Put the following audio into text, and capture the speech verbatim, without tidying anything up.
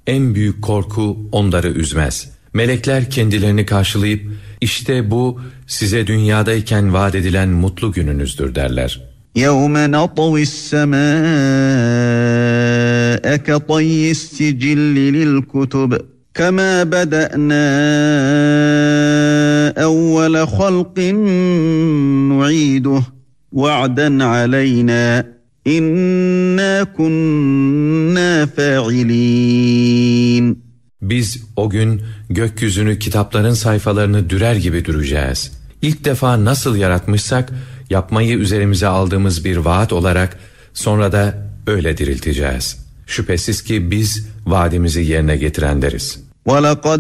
en büyük korku onları üzmez. Melekler kendilerini karşılayıp işte bu size dünyadayken vaat edilen mutlu gününüzdür derler. يَوْمَ نَطْوِي السَّمَاءَ كَطَيِّ السِّجِلِّ لِلْكُتُبِ كَمَا بَدَأْنَا أَوَّلَ خَلْقٍ نُعِيدُهُ وَعْدًا عَلَيْنَا İnna kunna fa'ilin. Biz o gün gökyüzünü kitapların sayfalarını dürer gibi düreceğiz. İlk defa nasıl yaratmışsak yapmayı üzerimize aldığımız bir vaat olarak sonra da öyle dirilteceğiz. Şüphesiz ki biz vaadimizi yerine getirenleriz. وَلَقَدْ